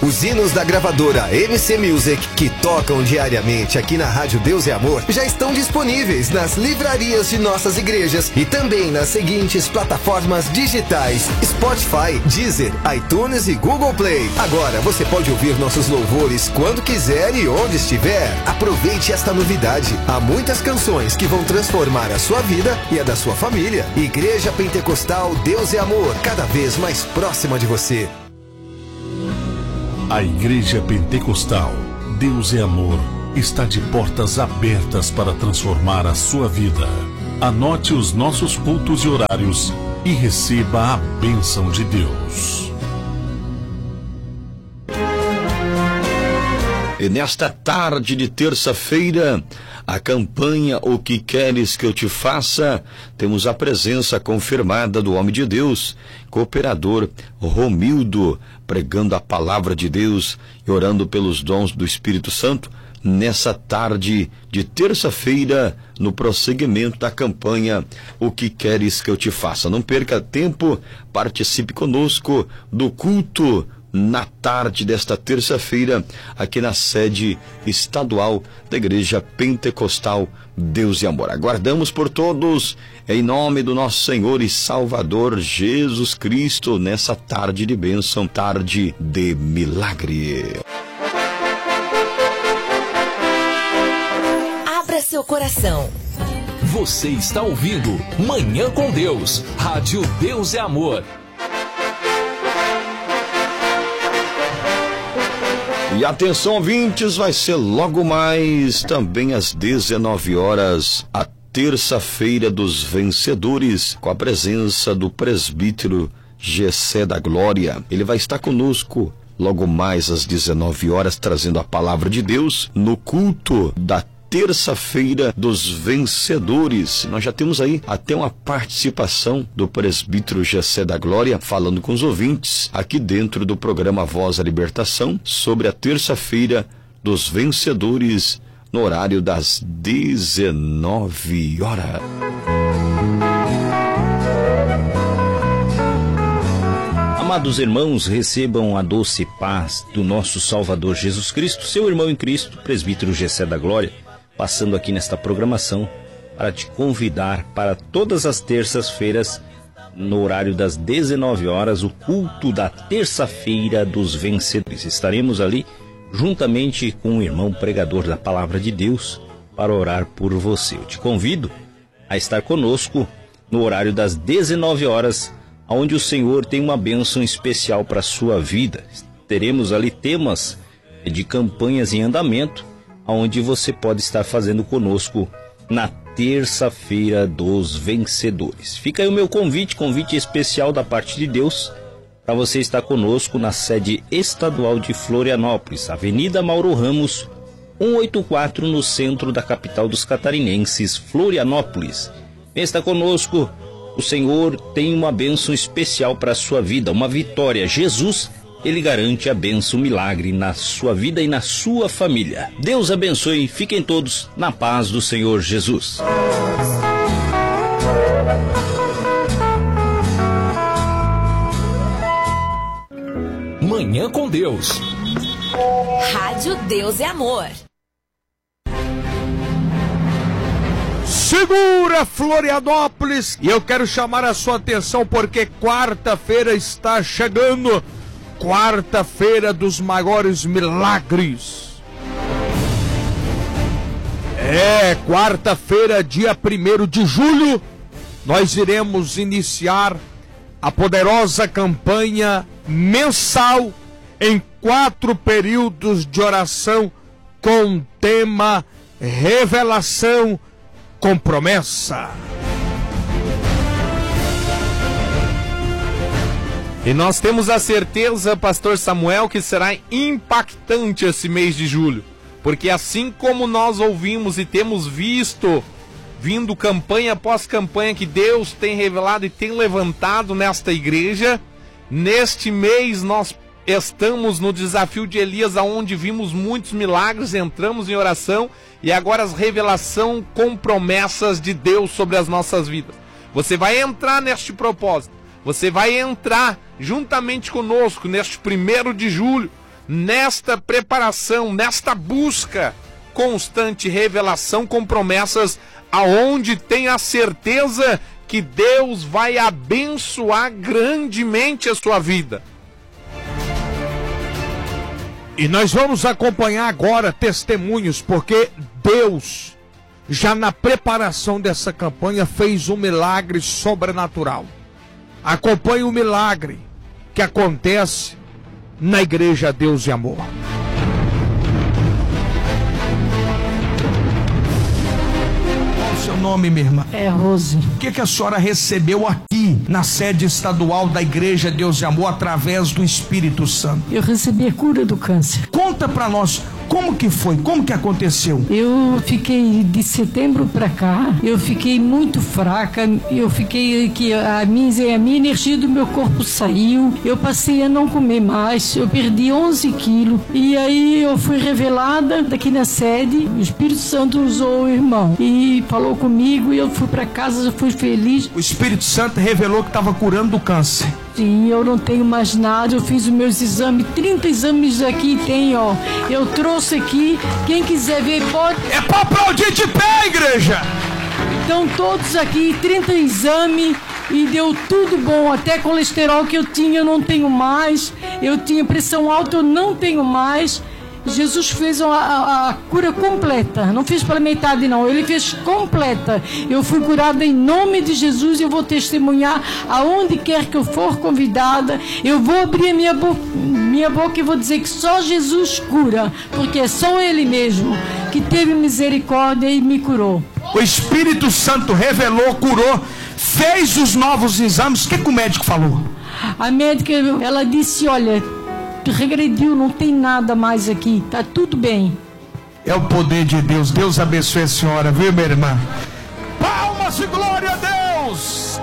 Os hinos da gravadora MC Music, que tocam diariamente aqui na Rádio Deus é Amor, já estão disponíveis nas livrarias de nossas igrejas e também nas seguintes plataformas digitais: Spotify, Deezer, iTunes e Google Play. Agora você pode ouvir nossos louvores quando quiser e onde estiver. Aproveite esta novidade. Há muitas canções que vão transformar a sua vida e a da sua família. Igreja Pentecostal Deus é Amor, cada vez mais próxima de você. A Igreja Pentecostal Deus é Amor está de portas abertas para transformar a sua vida. Anote os nossos cultos e horários e receba a bênção de Deus. E nesta tarde de terça-feira, a campanha O Que Queres Que Eu Te Faça, temos a presença confirmada do homem de Deus, cooperador Romildo, pregando a palavra de Deus e orando pelos dons do Espírito Santo, nessa tarde de terça-feira, no prosseguimento da campanha O Que Queres Que Eu Te Faça. Não perca tempo, participe conosco do culto na tarde desta terça-feira, aqui na sede estadual da Igreja Pentecostal Deus e Amor. Aguardamos por todos, em nome do nosso Senhor e Salvador Jesus Cristo, nessa tarde de bênção, tarde de milagre. Abra seu coração. Você está ouvindo Manhã com Deus, Rádio Deus é Amor. E atenção, ouvintes, vai ser logo mais, também às 19 horas, a terça-feira dos vencedores, com a presença do presbítero Gessé da Glória. Ele vai estar conosco logo mais às 19 horas, trazendo a palavra de Deus no culto da terça-feira dos vencedores. Nós já temos aí até uma participação do presbítero Gessé da Glória falando com os ouvintes aqui dentro do programa Voz da Libertação sobre a terça-feira dos vencedores no horário das 19 horas. Amados irmãos, recebam a doce paz do nosso Salvador Jesus Cristo, seu irmão em Cristo, presbítero Gessé da Glória, passando aqui nesta programação para te convidar para todas as terças-feiras, no horário das 19 horas, o culto da terça-feira dos vencedores. Estaremos ali juntamente com o irmão pregador da Palavra de Deus para orar por você. Eu te convido a estar conosco no horário das 19 horas, onde o Senhor tem uma bênção especial para a sua vida. Teremos ali temas de campanhas em andamento, onde você pode estar fazendo conosco na terça-feira dos vencedores. Fica aí o meu convite especial da parte de Deus, para você estar conosco na sede estadual de Florianópolis, Avenida Mauro Ramos, 184, no centro da capital dos catarinenses, Florianópolis. Vem estar conosco, o Senhor tem uma bênção especial para a sua vida, uma vitória. Jesus, Ele garante a bênção, o milagre na sua vida e na sua família. Deus abençoe, fiquem todos na paz do Senhor Jesus. Manhã com Deus. Rádio Deus é Amor. Segura, Florianópolis! E eu quero chamar a sua atenção porque quarta-feira está chegando. Quarta-feira dos maiores milagres. Quarta-feira, dia 1º de julho, nós iremos iniciar a poderosa campanha mensal em 4 períodos de oração com o tema Revelação com Promessa. E nós temos a certeza, pastor Samuel, que será impactante esse mês de julho. Porque assim como nós ouvimos e temos visto, vindo campanha após campanha que Deus tem revelado e tem levantado nesta igreja, neste mês nós estamos no desafio de Elias, onde vimos muitos milagres, entramos em oração e agora as revelação com promessas de Deus sobre as nossas vidas. Você vai entrar neste propósito. Você vai entrar juntamente conosco neste 1º de julho, nesta preparação, nesta busca constante, revelação com promessas, aonde tem a certeza que Deus vai abençoar grandemente a sua vida. E nós vamos acompanhar agora testemunhos, porque Deus, já na preparação dessa campanha, fez um milagre sobrenatural. Acompanhe o milagre que acontece na Igreja Deus e Amor. Qual o seu nome, minha irmã? É Rose. O que a senhora recebeu aqui na sede estadual da Igreja Deus e Amor através do Espírito Santo? Eu recebi a cura do câncer. Conta pra nós, como que foi? Como que aconteceu? Eu fiquei de setembro pra cá, eu fiquei muito fraca, eu fiquei que a minha energia do meu corpo saiu, eu passei a não comer mais, eu perdi 11 quilos, e aí eu fui revelada daqui na sede, o Espírito Santo usou o irmão, e falou comigo, e eu fui pra casa, eu fui feliz. O Espírito Santo revelou que estava curando do câncer. Sim, eu não tenho mais nada, eu fiz os meus exames, 30 exames aqui tem, ó, eu trouxe aqui, quem quiser ver pode... É pra aplaudir de pé, igreja! Então todos aqui, 30 exames, e deu tudo bom, até colesterol que eu tinha eu não tenho mais, eu tinha pressão alta eu não tenho mais. Jesus fez a cura completa, não fez pela metade não, ele fez completa. Eu fui curada em nome de Jesus, eu vou testemunhar aonde quer que eu for convidada, eu vou abrir a minha boca e vou dizer que só Jesus cura, porque é só Ele mesmo que teve misericórdia e me curou. O Espírito Santo revelou, curou, fez os novos exames. O que o médico falou? A médica, ela disse, olha, regrediu, não tem nada mais aqui, tá tudo bem. É o poder de Deus. Deus abençoe a senhora, viu, minha irmã? Palmas e glória a Deus!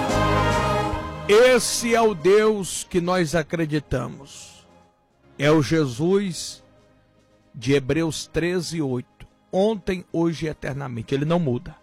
Esse é o Deus que nós acreditamos. É o Jesus de Hebreus 13:8. Ontem, hoje e eternamente. Ele não muda.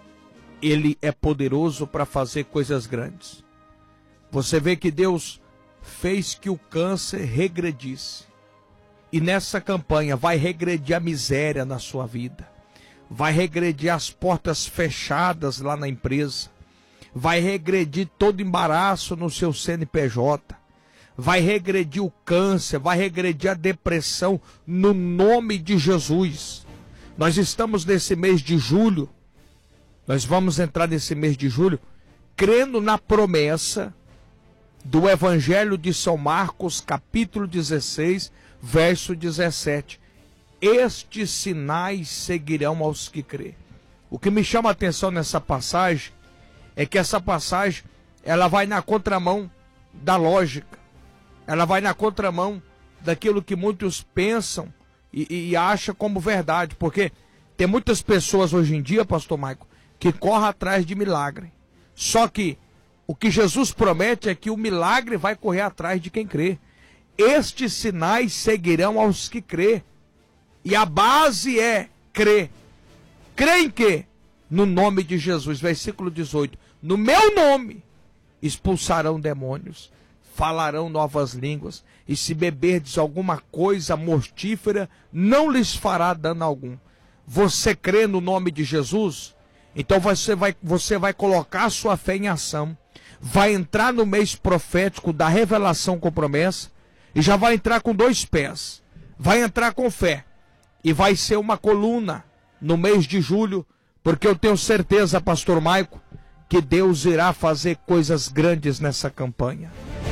Ele é poderoso para fazer coisas grandes. Você vê que Deus fez que o câncer regredisse. E nessa campanha vai regredir a miséria na sua vida. Vai regredir as portas fechadas lá na empresa. Vai regredir todo embaraço no seu CNPJ. Vai regredir o câncer, vai regredir a depressão no nome de Jesus. Nós estamos nesse mês de julho. Nós vamos entrar nesse mês de julho crendo na promessa do Evangelho de São Marcos, capítulo 16, verso 17. Estes sinais seguirão aos que crê. O que me chama a atenção nessa passagem é que essa passagem, ela vai na contramão da lógica. Ela vai na contramão daquilo que muitos pensam e acham como verdade. Porque tem muitas pessoas hoje em dia, pastor Maico, que correm atrás de milagre. Só que o que Jesus promete é que o milagre vai correr atrás de quem crê. Estes sinais seguirão aos que crê. E a base é crer. Crê em quê? No nome de Jesus. Versículo 18. No meu nome expulsarão demônios, falarão novas línguas, e se beberdes alguma coisa mortífera, não lhes fará dano algum. Você crê no nome de Jesus? Então você vai colocar a sua fé em ação. Vai entrar no mês profético da revelação com promessa e já vai entrar com 2 pés. Vai entrar com fé e vai ser uma coluna no mês de julho, porque eu tenho certeza, pastor Maico, que Deus irá fazer coisas grandes nessa campanha.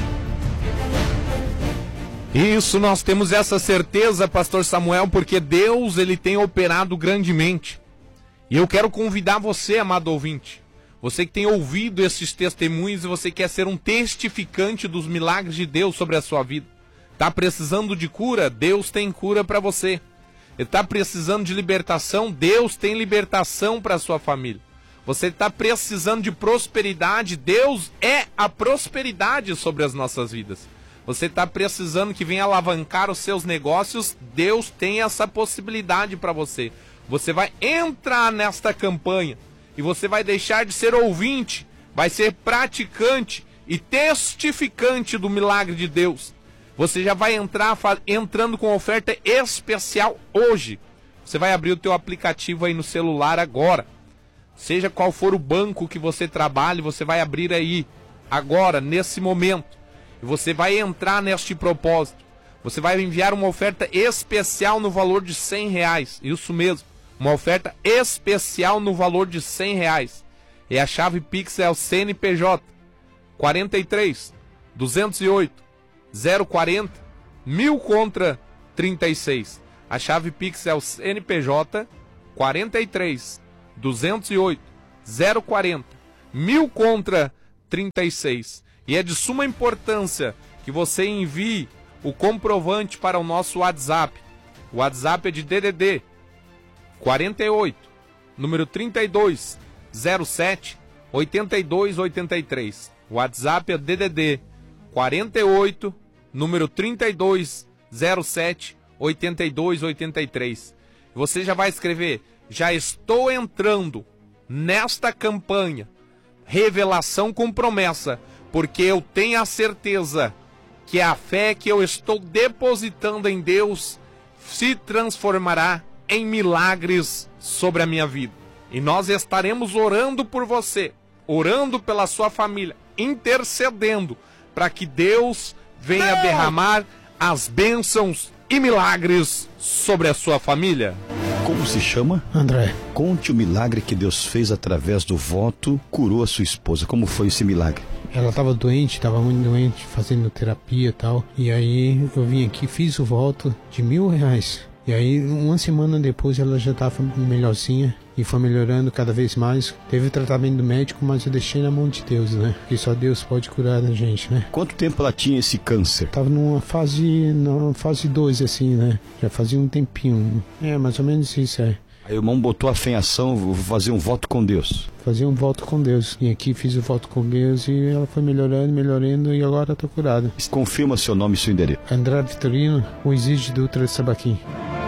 Isso, nós temos essa certeza, pastor Samuel, porque Deus, ele tem operado grandemente. E eu quero convidar você, amado ouvinte, você que tem ouvido esses testemunhos e você quer ser um testificante dos milagres de Deus sobre a sua vida. Está precisando de cura? Deus tem cura para você. Está precisando de libertação? Deus tem libertação para a sua família. Você está precisando de prosperidade? Deus é a prosperidade sobre as nossas vidas. Você está precisando que venha alavancar os seus negócios? Deus tem essa possibilidade para você. Você vai entrar nesta campanha e você vai deixar de ser ouvinte, vai ser praticante e testificante do milagre de Deus. Você já vai entrando com oferta especial hoje. Você vai abrir o teu aplicativo aí no celular agora. Seja qual for o banco que você trabalhe, você vai abrir aí agora, nesse momento. E você vai entrar neste propósito. Você vai enviar uma oferta especial no valor de R$100. Isso mesmo, uma oferta especial no valor de R$100. E a chave Pix é o CNPJ 43 208 040 1000 contra 36. A chave Pix é o CNPJ 43 208 040 1000 contra 36. E é de suma importância que você envie o comprovante para o nosso WhatsApp. O WhatsApp é de DDD 48, número 32 07 82 83. O WhatsApp é DDD 48, número 32 07 82 83. Você já vai escrever: já estou entrando nesta campanha, revelação com promessa, porque eu tenho a certeza que a fé que eu estou depositando em Deus se transformará em milagres sobre a minha vida. E nós estaremos orando por você, orando pela sua família, intercedendo para que Deus venha derramar as bênçãos e milagres sobre a sua família. Como se chama? André. Conte o milagre que Deus fez através do voto, curou a sua esposa. Como foi esse milagre? Ela estava doente, estava muito doente, fazendo terapia e tal. E aí eu vim aqui, fiz o voto de R$1.000. E aí, uma semana depois, ela já estava melhorzinha e foi melhorando cada vez mais. Teve o tratamento médico, mas eu deixei na mão de Deus, né? Porque só Deus pode curar a gente, né? Quanto tempo ela tinha esse câncer? Tava na fase 2, assim, né? Já fazia um tempinho. É, mais ou menos isso, é. Aí o irmão botou a fé em ação, vou fazer um voto com Deus. Fazer um voto com Deus. E aqui fiz o voto com Deus e ela foi melhorando e agora estou curada. Confirma seu nome e seu endereço. André Vitorino, o Exídio Dutra de Sabaquim.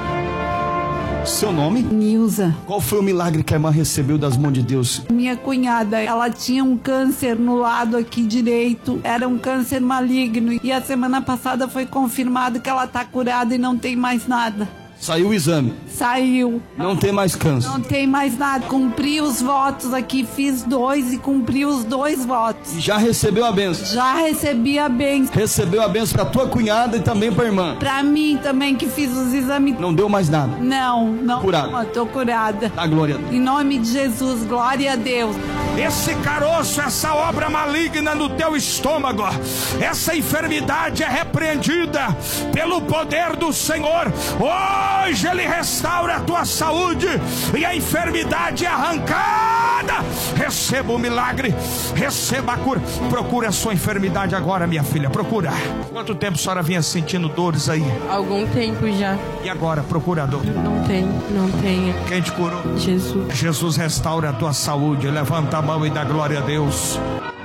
Seu nome? Nilza. Qual foi o milagre que a irmã recebeu das mãos de Deus? Minha cunhada, ela tinha um câncer no lado aqui direito. Era um câncer maligno. E a semana passada foi confirmado que ela está curada e não tem mais nada. Saiu o exame? Saiu. Não tem mais câncer? Não tem mais nada. Cumpri os votos aqui, fiz 2 e cumpri os 2 votos. E já recebeu a bênção? Já recebi a bênção. Recebeu a bênção pra tua cunhada e também pra irmã? Pra mim também, que fiz os exames. Não deu mais nada? Não. Curada? Tô curada. Dá glória a Deus. Em nome de Jesus, glória a Deus. Esse caroço, essa obra maligna no teu estômago, essa enfermidade é repreendida pelo poder do Senhor. Hoje Ele restaura a tua saúde e a enfermidade é arrancada. Receba o milagre, receba a cura. Procura a sua enfermidade agora, minha filha, procura. Quanto tempo a senhora vinha sentindo dores aí? Algum tempo já. E agora, procurador? Não tem. Quem te curou? Jesus. Jesus restaura a tua saúde. Levanta a mão e dá glória a Deus.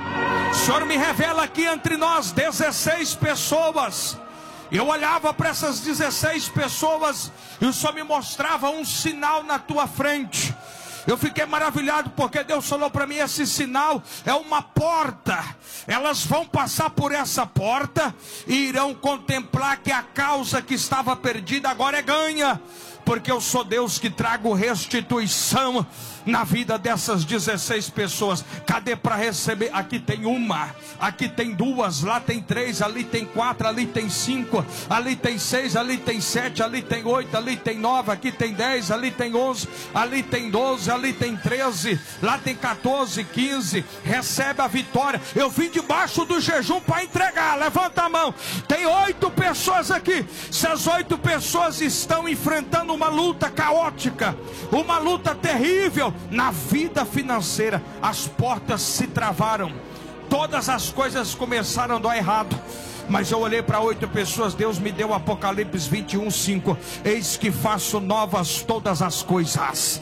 O Senhor me revela aqui entre nós 16 pessoas. Eu olhava para essas 16 pessoas e o Senhor me mostrava um sinal na tua frente. Eu fiquei maravilhado porque Deus falou para mim: esse sinal é uma porta. Elas vão passar por essa porta e irão contemplar que a causa que estava perdida agora é ganha. Porque eu sou Deus que trago restituição na vida dessas 16 pessoas. Cadê para receber? Aqui tem uma, aqui tem 2, lá tem 3, ali tem 4, ali tem 5, ali tem 6, ali tem 7, ali tem 8, ali tem 9, aqui tem 10, ali tem 11, ali tem 12, ali tem 13, lá tem 14, 15. Recebe a vitória. Eu vim debaixo do jejum para entregar. Levanta a mão. Tem 8 pessoas aqui. Essas 8 pessoas estão enfrentando uma luta caótica, uma luta terrível na vida financeira. As portas se travaram, todas as coisas começaram a dar errado. Mas eu olhei para 8 pessoas. Deus me deu Apocalipse 21:5. Eis que faço novas todas as coisas.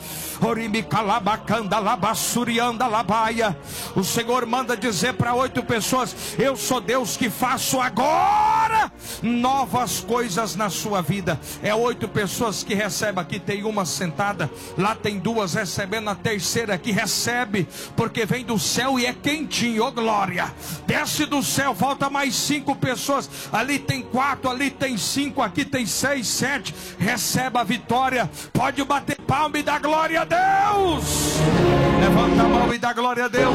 O Senhor manda dizer para 8 pessoas: eu sou Deus que faço agora novas coisas na sua vida. É 8 pessoas que recebem aqui, tem uma sentada, lá tem 2 recebendo, a terceira aqui recebe, porque vem do céu e é quentinho, ô glória. Desce do céu, volta mais 5 pessoas, ali tem 4, ali tem 5, aqui tem 6, 7, recebe a vitória. Pode bater palma e dar glória a Deus. Levanta a mão e dá glória a Deus.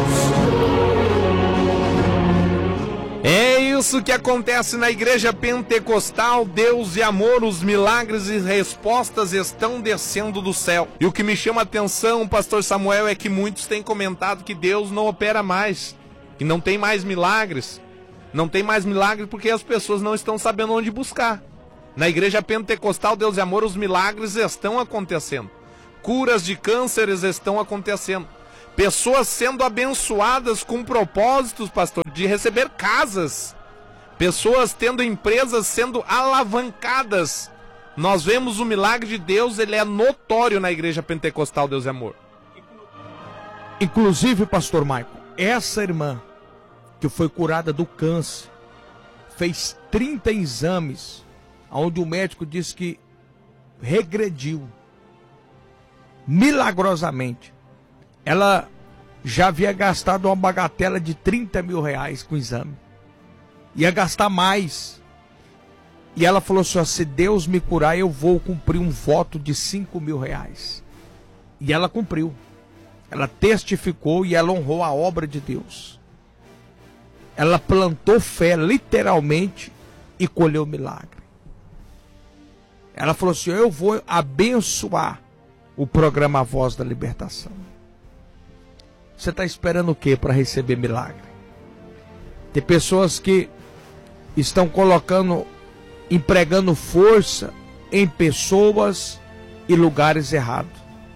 É isso que acontece na Igreja Pentecostal Deus e Amor. Os milagres e respostas estão descendo do céu. E o que me chama a atenção, pastor Samuel, é que muitos têm comentado que Deus não opera mais, que não tem mais milagres. Não tem mais milagres porque as pessoas não estão sabendo onde buscar. Na Igreja Pentecostal Deus e Amor, os milagres estão acontecendo. Curas de cânceres estão acontecendo. Pessoas sendo abençoadas com propósitos, pastor, de receber casas. Pessoas tendo empresas sendo alavancadas. Nós vemos o milagre de Deus, ele é notório na Igreja Pentecostal Deus e Amor. Inclusive, pastor Michael, essa irmã que foi curada do câncer, fez 30 exames, onde o médico disse que regrediu milagrosamente. Ela já havia gastado uma bagatela de 30 mil reais com o exame. Ia gastar mais. E ela falou assim, ó, se Deus me curar, eu vou cumprir um voto de 5 mil reais. E ela cumpriu. Ela testificou e ela honrou a obra de Deus. Ela plantou fé, literalmente, e colheu milagre. Ela falou assim, eu vou abençoar o programa Voz da Libertação. Você está esperando o que para receber milagre? Tem pessoas que estão empregando força em pessoas e lugares errados.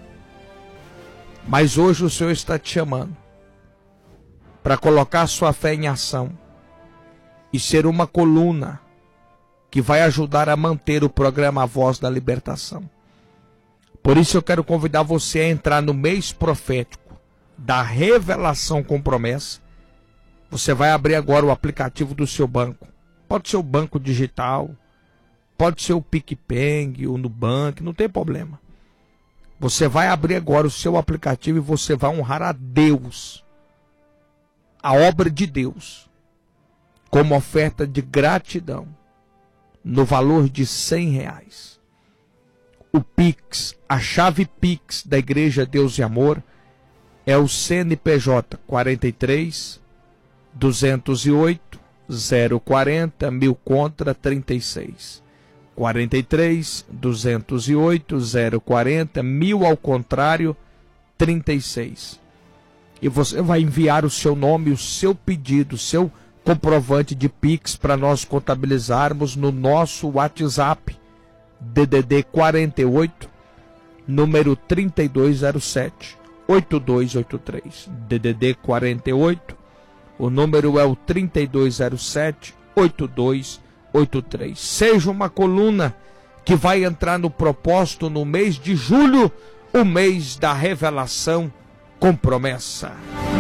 Mas hoje o Senhor está te chamando para colocar sua fé em ação e ser uma coluna que vai ajudar a manter o programa Voz da Libertação. Por isso eu quero convidar você a entrar no mês profético da revelação com promessa. Você vai abrir agora o aplicativo do seu banco. Pode ser o banco digital, pode ser o PicPay, o Nubank, não tem problema. Você vai abrir agora o seu aplicativo e você vai honrar a Deus, a obra de Deus, como oferta de gratidão, no valor de R$100. O Pix, a chave Pix da Igreja Deus e Amor, é o CNPJ 43 208 040 1000 contra 36. 43 208 040 1000 ao contrário 36. E você vai enviar o seu nome, o seu pedido, o seu comprovante de Pix para nós contabilizarmos no nosso WhatsApp DDD 48 número 3207 8283. DDD 48, o número é o 3207 8283. Seja uma coluna que vai entrar no propósito no mês de julho, o mês da revelação com promessa.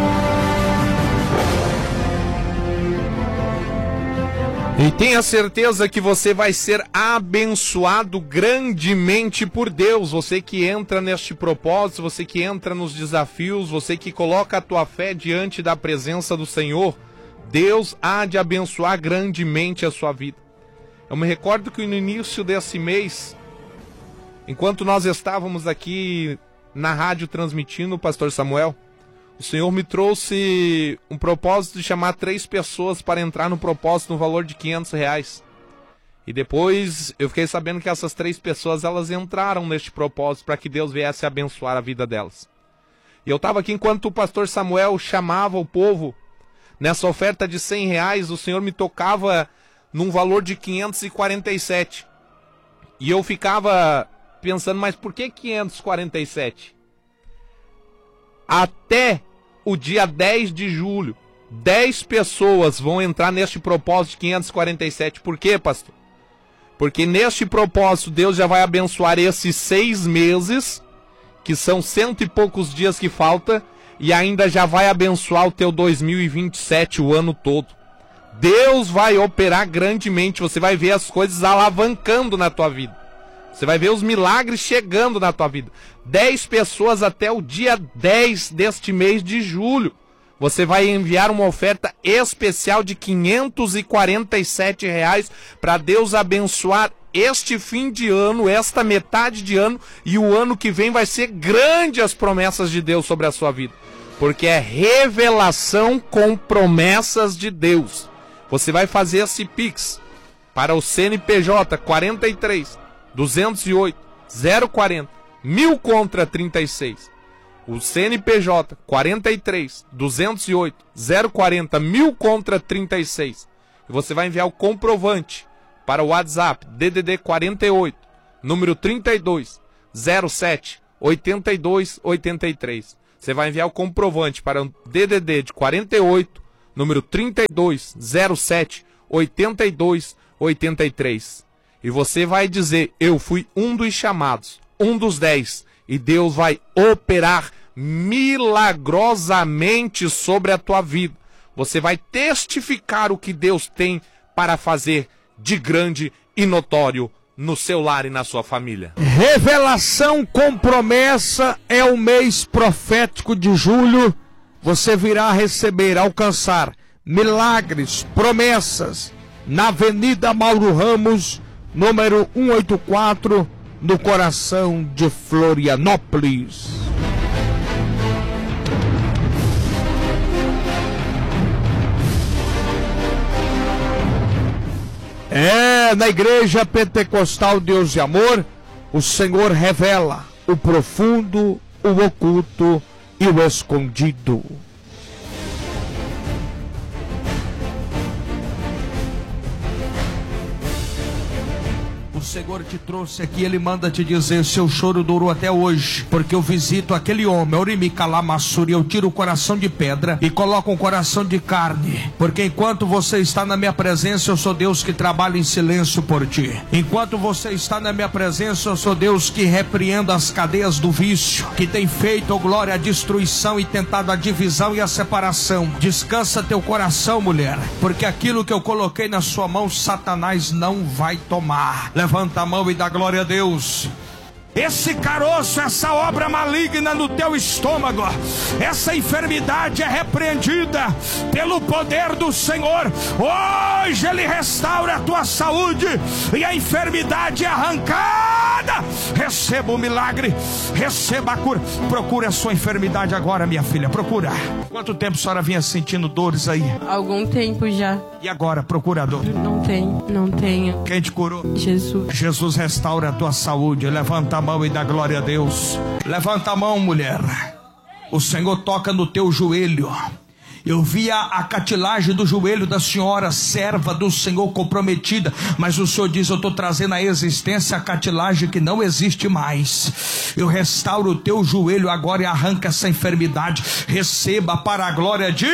E tenha certeza que você vai ser abençoado grandemente por Deus. Você que entra neste propósito, você que entra nos desafios, você que coloca a tua fé diante da presença do Senhor, Deus há de abençoar grandemente a sua vida. Eu me recordo que no início desse mês, enquanto nós estávamos aqui na rádio transmitindo, pastor Samuel, o Senhor me trouxe um propósito de chamar 3 pessoas para entrar no propósito no valor de R$500. E depois eu fiquei sabendo que essas 3 pessoas, elas entraram neste propósito para que Deus viesse abençoar a vida delas. E eu estava aqui enquanto o pastor Samuel chamava o povo nessa oferta de R$100, o Senhor me tocava num valor de 547. E eu ficava pensando, mas por que 547? Até o dia 10 de julho, 10 pessoas vão entrar neste propósito de 547. Por quê, pastor? Porque neste propósito Deus já vai abençoar esses 6 meses, que são 100 e poucos dias que falta, e ainda já vai abençoar o teu 2027, o ano todo. Deus vai operar grandemente, você vai ver as coisas alavancando na tua vida. Você vai ver os milagres chegando na tua vida. 10 pessoas até o dia 10 deste mês de julho. Você vai enviar uma oferta especial de R$ 547 para Deus abençoar este fim de ano, esta metade de ano, e o ano que vem vai ser grande as promessas de Deus sobre a sua vida. Porque é revelação com promessas de Deus. Você vai fazer esse Pix para o CNPJ 43 208 040 1000 contra 36. O CNPJ 43 208 040 1000 contra 36. E você vai enviar o comprovante para o WhatsApp DDD 48, número 32 07 82 83. Você vai enviar o comprovante para o DDD de 48, número 32 07 82 83. E você vai dizer: eu fui um dos chamados, um dos 10, e Deus vai operar milagrosamente sobre a tua vida. Você vai testificar o que Deus tem para fazer de grande e notório no seu lar e na sua família. Revelação com promessa é o mês profético de julho. Você virá receber, alcançar milagres, promessas na Avenida Mauro Ramos, número 184, no coração de Florianópolis. Na Igreja Pentecostal Deus e Amor, o Senhor revela o profundo, o oculto e o escondido. O Senhor te trouxe aqui, Ele manda te dizer: seu choro durou até hoje, porque eu visito aquele homem, Orimicalamassuri, eu tiro o coração de pedra e coloco um coração de carne, porque enquanto você está na minha presença, eu sou Deus que trabalha em silêncio por ti. Enquanto você está na minha presença, eu sou Deus que repreendo as cadeias do vício, que tem feito, oh glória, a destruição e tentado a divisão e a separação. Descansa teu coração, mulher, porque aquilo que eu coloquei na sua mão, Satanás não vai tomar. Levanta a mão e dá glória a Deus. Esse caroço, essa obra maligna no teu estômago, essa enfermidade é repreendida pelo poder do Senhor. Hoje Ele restaura a tua saúde e a enfermidade é arrancada. Receba o milagre, receba a cura. Procura a sua enfermidade agora, minha filha, procura. Quanto tempo a senhora vinha sentindo dores aí? Algum tempo já. E agora, procurador? Não tenho. Quem te curou? Jesus. Jesus restaura a tua saúde. Levanta a mão e dá glória a Deus. Levanta a mão, mulher. O Senhor toca no teu joelho. Eu via a cartilagem do joelho da senhora, serva do Senhor, comprometida, mas o Senhor diz: eu estou trazendo à existência a cartilagem que não existe mais. Eu restauro o teu joelho agora e arranca essa enfermidade. Receba para a glória de...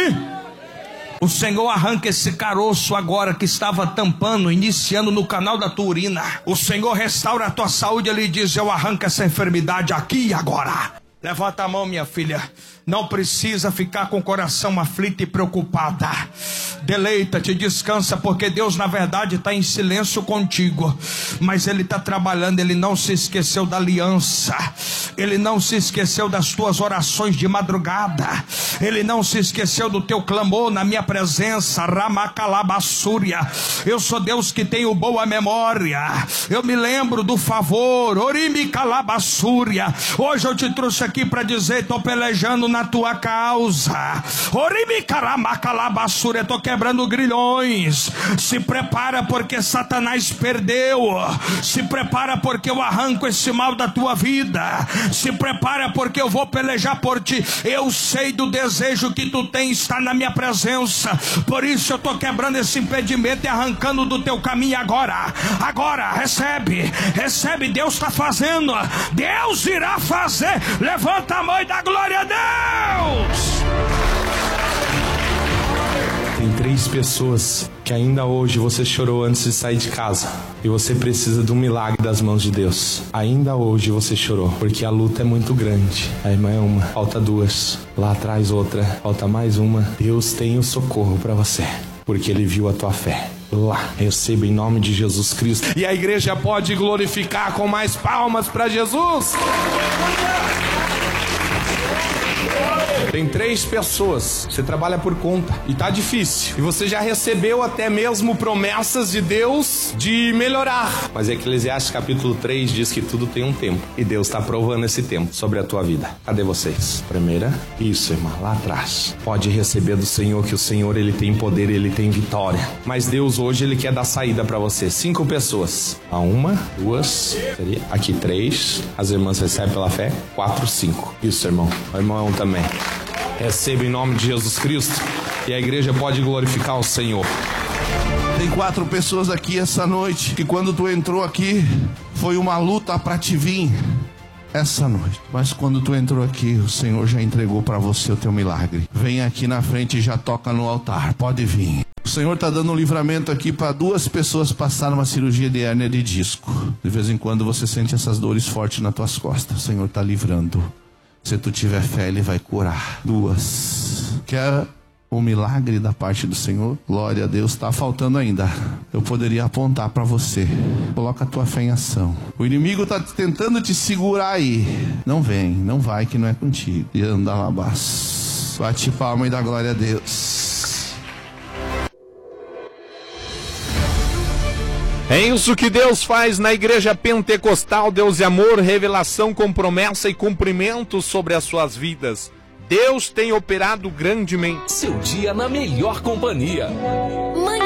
O Senhor arranca esse caroço agora que estava tampando, iniciando no canal da tua urina. O Senhor restaura a tua saúde. Ele diz: eu arranco essa enfermidade aqui e agora. Levanta a mão, minha filha. Não precisa ficar com o coração aflito e preocupada. Deleita-te, descansa, porque Deus na verdade está em silêncio contigo, mas Ele está trabalhando. Ele não se esqueceu da aliança, Ele não se esqueceu das tuas orações de madrugada, Ele não se esqueceu do teu clamor na minha presença. Ramacalabassúria. Eu sou Deus que tenho boa memória, eu me lembro do favor. Orimicalabassúria. Hoje eu te trouxe aqui para dizer: estou pelejando na tua causa. Orimicalabassúria. Estou quebrando grilhões. Se prepara, porque Satanás perdeu. Se prepara, porque eu arranco esse mal da tua vida. Se prepara, porque eu vou pelejar por ti. Eu sei do desejo que tu tens, está na minha presença. Por isso eu estou quebrando esse impedimento e arrancando do teu caminho agora. Agora, recebe. Deus está fazendo. Deus irá fazer. Levanta a mão e dá glória a Deus. Tem 3 pessoas que ainda hoje você chorou antes de sair de casa, e você precisa de um milagre das mãos de Deus. Ainda hoje você chorou, porque a luta é muito grande. A irmã é uma, falta 2, lá atrás outra, falta mais uma. Deus tem o socorro para você. porque Ele viu a tua fé. Lá, receba em nome de Jesus Cristo. E a igreja pode glorificar com mais palmas para Jesus. Tem 3 pessoas, você trabalha por conta e tá difícil. E você já recebeu até mesmo promessas de Deus de melhorar. Mas Eclesiastes capítulo 3 diz que tudo tem um tempo. E Deus está provando esse tempo sobre a tua vida. Cadê vocês? Primeira, isso, irmã, lá atrás. Pode receber do Senhor, que o Senhor, Ele tem poder, Ele tem vitória. Mas Deus hoje, Ele quer dar saída para você. 5 pessoas. 1, 2, aqui 3. As irmãs recebem pela fé. 4, 5. Isso, irmão. O irmão também. Receba em nome de Jesus Cristo e a igreja pode glorificar o Senhor. Tem 4 pessoas aqui essa noite que quando tu entrou aqui foi uma luta para te vir essa noite. Mas quando tu entrou aqui, o Senhor já entregou para você o teu milagre. Vem aqui na frente e já toca no altar. Pode vir. O Senhor está dando um livramento aqui para 2 pessoas passarem uma cirurgia de hérnia de disco. De vez em quando você sente essas dores fortes nas tuas costas. O Senhor está livrando. Se tu tiver fé, Ele vai curar. 2. Quer o milagre da parte do Senhor? Glória a Deus. Está faltando ainda. Eu poderia apontar para você. Coloca a tua fé em ação. O inimigo está tentando te segurar aí. Não vem, não vai, que não é contigo. E anda lá, bate palma e dá glória a Deus. É isso que Deus faz na Igreja Pentecostal Deus e Amor, revelação com promessa e cumprimento sobre as suas vidas. Deus tem operado grandemente. Seu dia na melhor companhia.